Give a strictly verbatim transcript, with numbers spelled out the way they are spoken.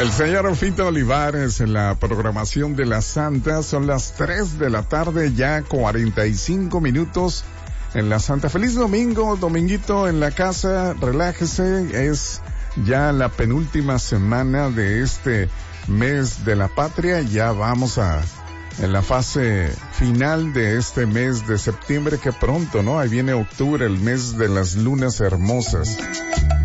El señor Fito Olivares en la programación de la Santa. Son las tres de la tarde, ya cuarenta y cinco minutos en la Santa. Feliz domingo, dominguito en la casa, relájese. Es ya la penúltima semana de este mes de la patria. Ya vamos a en la fase final de este mes de septiembre, que pronto, ¿no? Ahí viene octubre, el mes de las lunas hermosas.